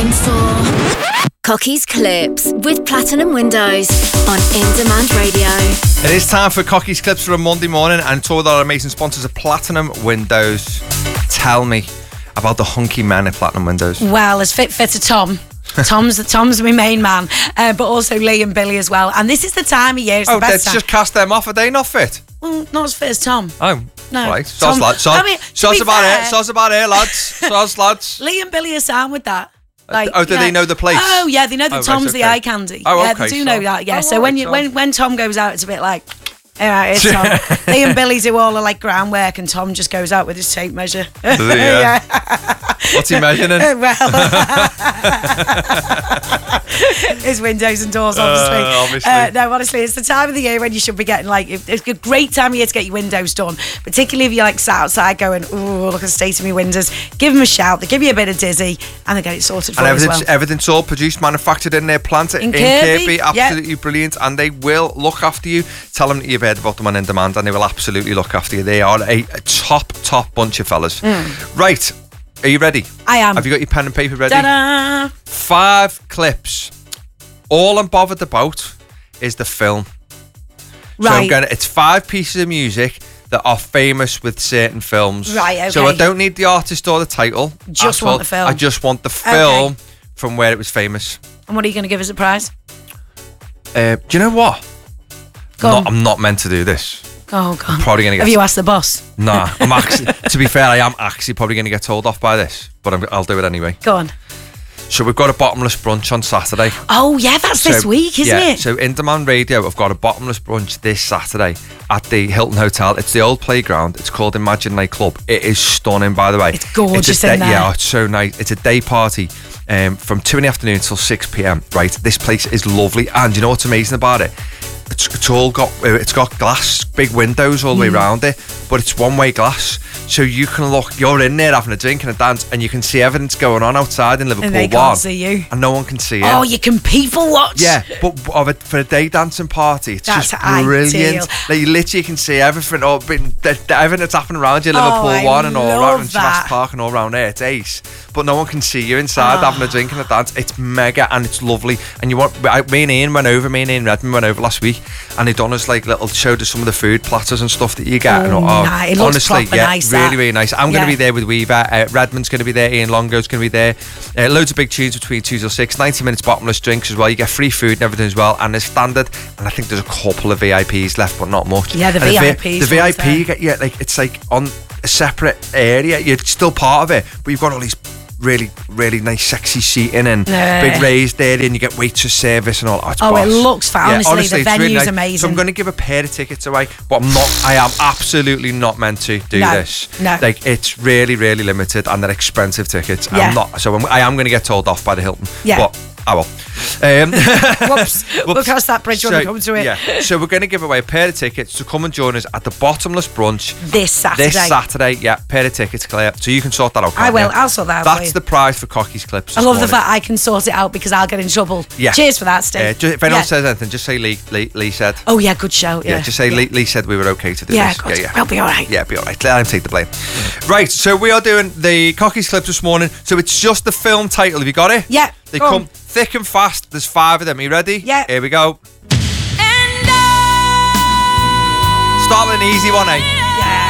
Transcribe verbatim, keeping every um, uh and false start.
time for Cocky's Clips with Platinum Windows on In Demand Radio. It is time for Cocky's Clips for a Monday morning, and two of our amazing sponsors are Platinum Windows. Tell me about the hunky men at Platinum Windows. Well, as fit fit to Tom. Tom's Tom's my main man, uh, but also Lee and Billy as well. And this is the time of year. It's oh, the best let's time. just cast them off. Are they not fit? Well, not as fit as Tom. Oh, no. Right. Soz, Tom, lad. Soz, I mean, soz about fair, it. Soz about it, lads. Soz, lads. Lee and Billy are sound with that. Like, oh, do you know, they know the place? Oh, yeah, they know that oh, Tom's right, the okay. eye candy. Oh, yeah, okay, they do so. know that. Yeah. Oh, so right, when you so. when when Tom goes out, it's a bit like. All right, it's Tom. Lee and Billy do all the like groundwork, and Tom just goes out with his tape measure. Does he, yeah? yeah. What's he measuring? Well, his windows and doors, obviously. Uh, obviously. Uh, no, honestly, it's the time of the year when you should be getting like it's a great time of year to get your windows done, particularly if you're like sat outside going, "Ooh, look at the state of my windows." Give them a shout. They give you a bit of dizzy, and they get it sorted for and you as everything's, well. everything's all produced, manufactured in their plant in, In Kirby. Kirby, Absolutely yep. brilliant, and they will look after you. Tell them that you've heard about them on In Demand, and they will absolutely look after you. They are a, a top, top bunch of fellas. Mm. Right, are you ready? I am. Have you got your pen and paper ready? Ta-da! Five clips. All I'm bothered about is the film. Right. So I'm gonna. It's five pieces of music that are famous with certain films. Right, okay. So I don't need the artist or the title. Just at want all. the film. I just want the film Okay. from where it was famous. And what are you going to give as a prize? Uh, do you know what? Go I'm on. not, I'm not meant to do this. Oh, God. Probably going to get. Have you asked the boss? Nah, I'm actually. To be fair, I am actually probably going to get told off by this, but I'm, I'll do it anyway. Go on. So we've got a bottomless brunch on Saturday. Oh, yeah, that's this So, week, isn't yeah, it? So In Demand Radio have got a bottomless brunch this Saturday at the Hilton Hotel. It's the old playground. It's called Imagine Night Club. It is stunning, by the way. It's gorgeous it's a day, in there. Yeah, it's so nice. It's a day party um, from two in the afternoon until six p.m. Right, this place is lovely, and you know what's amazing about it? It's, it's all got it's got glass, big windows all the way Mm. around it, but it's one way glass, so you can look. You're in there having a drink and a dance, and you can see everything that's going on outside in Liverpool And they One, can't see you. and no one can see it. Oh, you can people watch? Yeah, but of a, for a day dancing party, it's That's just brilliant. ideal. Like you literally can see everything, all, everything that's happening around you, Liverpool Oh, I One and all love around Chas that. Park and all around there. It's ace, but no one can see you inside Oh. having a drink and a dance. It's mega and it's lovely. And you want I, me and Ian went over, me and Ian Redmond went over last week, and they done us like little showed us some of the food platters and stuff that you get. Oh, and, oh, nice. It looks honestly, proper yeah, nice, really, that. really nice. I'm Yeah. going to be there with Weaver. Uh, Redmond's going to be there. Ian Longo's going to be there. Uh, loads of big tunes between two till six. ninety minutes bottomless drinks as well. You get free food and everything as well. And there's standard. And I think there's a couple of V I Ps left, but not much. Yeah, the and V I Ps The, the V I P, ones, you get yeah, like it's like on a separate area. You're still part of it, but you've got all these really, really nice, sexy seating and Yeah. big raised area, and you get waitress service and all. Oh, it's Oh, boss. it looks fab. Yeah, Honestly, honestly, the it's really venue's nice. amazing. So I'm going to give a pair of tickets away, but I'm not. I am absolutely not meant to do No, this. no. Like it's really, really limited, and they're expensive tickets. Yeah. I'm not. So I'm, I am going to get told off by the Hilton. Yeah. But I will. Um, Whoops. We'll cross that bridge when we come to it. Yeah. So we're going to give away a pair of tickets to come and join us at the Bottomless Brunch This Saturday. this Saturday. Yeah, pair of tickets, Claire. So you can sort that out. I can't will. you? I'll sort that out for That's you. the prize for Cocky's Clips. I this love the morning. fact I can sort it out because I'll get in trouble. Yeah. Cheers for that, Steve. Uh, just, if anyone Yeah. says anything, just say Lee. Lee, Lee said. Oh, yeah, good show. Yeah, Yeah, just say yeah. Lee, Lee said we were okay to do Yeah, this. good. Yeah, yeah. We'll be all right. Yeah, be all right. Let him take the blame. Right, so we are doing the Cocky's Clips this morning. So it's just the film title. Have you got it? Yeah, They go come on. thick and fast. There's five of them. Are you ready? Yeah. Here we go. Start with an easy one, eh?